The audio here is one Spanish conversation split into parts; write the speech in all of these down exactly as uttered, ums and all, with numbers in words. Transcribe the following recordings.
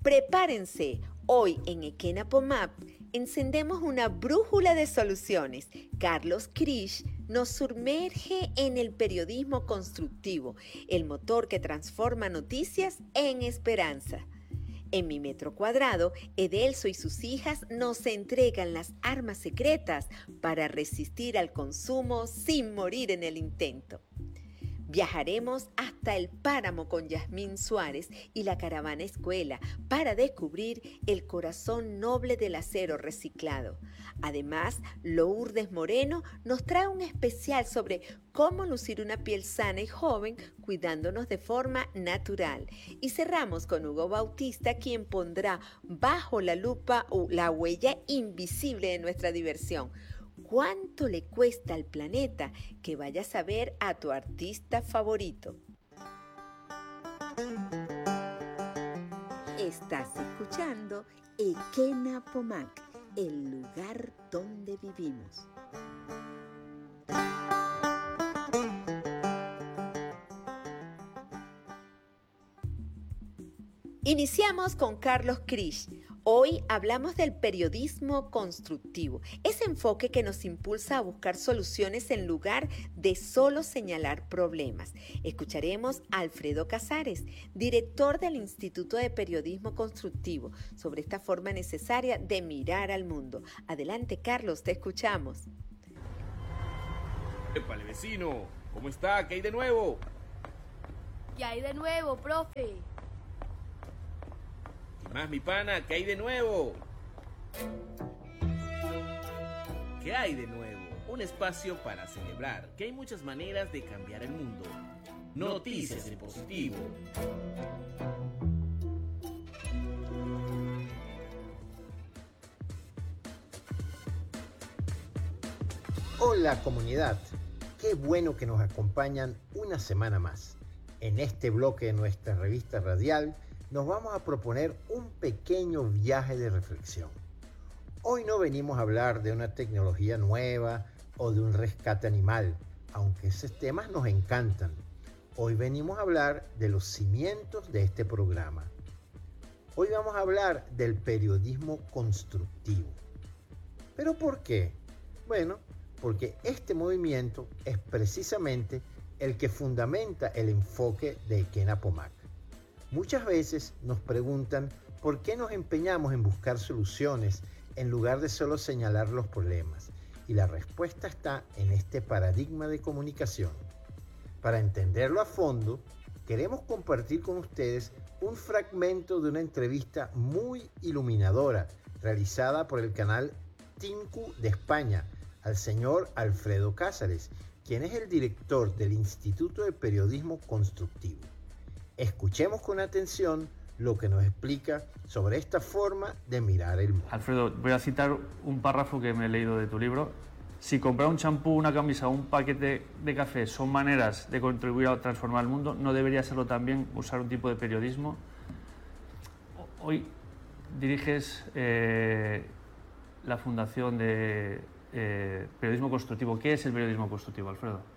Prepárense, hoy en Ekenapomap encendemos una brújula de soluciones. Carlos Krish nos sumerge en el periodismo constructivo, el motor que transforma noticias en esperanza. En Mi Metro Cuadrado, Edelso y sus hijas nos entregan las armas secretas para resistir al consumo sin morir en el intento. Viajaremos hasta el páramo con Yasmín Suárez y la caravana escuela para descubrir el corazón noble del acero reciclado. Además, Lourdes Moreno nos trae un especial sobre cómo lucir una piel sana y joven cuidándonos de forma natural. Y cerramos con Hugo Bautista, quien pondrá bajo la lupa la huella invisible de nuestra diversión. ¿Cuánto le cuesta al planeta que vayas a ver a tu artista favorito? Estás escuchando Ekenapomap, el lugar donde vivimos. Iniciamos con Carlos Krish. Hoy hablamos del periodismo constructivo, ese enfoque que nos impulsa a buscar soluciones en lugar de solo señalar problemas. Escucharemos a Alfredo Casares, director del Instituto de Periodismo Constructivo, sobre esta forma necesaria de mirar al mundo. Adelante, Carlos, te escuchamos. ¡Épale, vecino! ¿Cómo está? ¿Qué hay de nuevo? ¿Qué hay de nuevo, profe? ¿Qué más, mi pana? ¿Qué hay de nuevo? ¿Qué hay de nuevo? Un espacio para celebrar que hay muchas maneras de cambiar el mundo. Noticias en positivo. Hola comunidad, qué bueno que nos acompañan una semana más. En este bloque de nuestra revista radial nos vamos a proponer un pequeño viaje de reflexión. Hoy no venimos a hablar de una tecnología nueva o de un rescate animal, aunque esos temas nos encantan. Hoy venimos a hablar de los cimientos de este programa. Hoy vamos a hablar del periodismo constructivo. ¿Pero por qué? Bueno, porque este movimiento es precisamente el que fundamenta el enfoque de Ekenapomap. Muchas veces nos preguntan por qué nos empeñamos en buscar soluciones en lugar de solo señalar los problemas. Y la respuesta está en este paradigma de comunicación. Para entenderlo a fondo, queremos compartir con ustedes un fragmento de una entrevista muy iluminadora realizada por el canal Tinku de España al señor Alfredo Casares, quien es el director del Instituto de Periodismo Constructivo. Escuchemos con atención lo que nos explica sobre esta forma de mirar el mundo. Alfredo, voy a citar un párrafo que me he leído de tu libro. Si comprar un champú, una camisa o un paquete de café son maneras de contribuir a transformar el mundo, ¿no debería serlo también usar un tipo de periodismo? Hoy diriges eh, la Fundación de eh, Periodismo Constructivo. ¿Qué es el periodismo constructivo, Alfredo?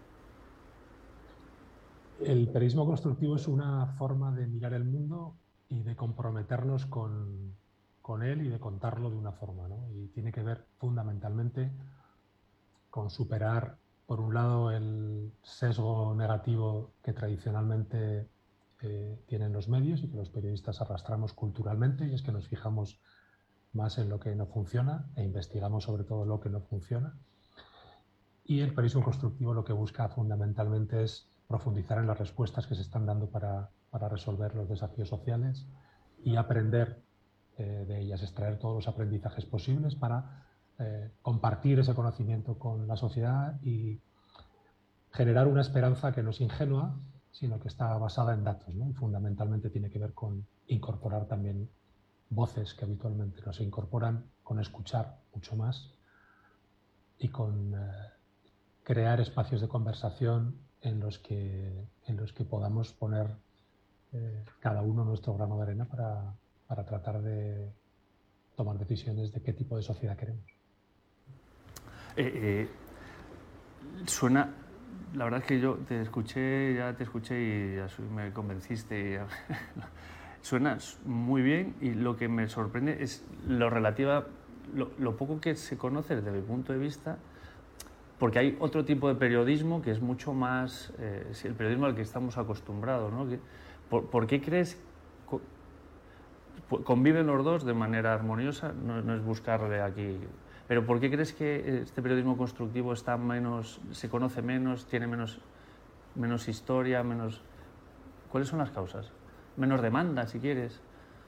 El periodismo constructivo es una forma de mirar el mundo y de comprometernos con, con él y de contarlo de una forma, ¿no? Y tiene que ver fundamentalmente con superar, por un lado, el sesgo negativo que tradicionalmente eh, tienen los medios y que los periodistas arrastramos culturalmente, y es que nos fijamos más en lo que no funciona e investigamos sobre todo lo que no funciona. Y el periodismo constructivo lo que busca fundamentalmente es profundizar en las respuestas que se están dando para, para resolver los desafíos sociales y aprender eh, de ellas, extraer todos los aprendizajes posibles para eh, compartir ese conocimiento con la sociedad y generar una esperanza que no es ingenua, sino que está basada en datos, ¿no? Y fundamentalmente tiene que ver con incorporar también voces que habitualmente no se incorporan, con escuchar mucho más y con eh, crear espacios de conversación en los que, en los que podamos poner eh, cada uno nuestro grano de arena para, para tratar de tomar decisiones de qué tipo de sociedad queremos. Eh, eh, suena, la verdad es que yo te escuché, ya te escuché y ya me convenciste. Y ya, suena muy bien y lo que me sorprende es lo relativa, lo, lo poco que se conoce desde mi punto de vista, porque hay otro tipo de periodismo que es mucho más, eh, el periodismo al que estamos acostumbrados, ¿no? Que, ¿por, ¿Por qué crees co conviven los dos de manera armoniosa? No, no es buscarle aquí, pero ¿por qué crees que este periodismo constructivo está menos, se conoce menos, tiene menos, menos historia, menos... ¿Cuáles son las causas? Menos demanda, si quieres.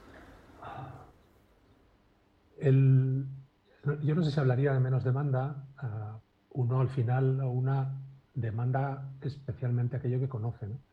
El, yo no sé si hablaría de menos demanda. Uh, uno al final, una demanda especialmente aquello que conoce, ¿no?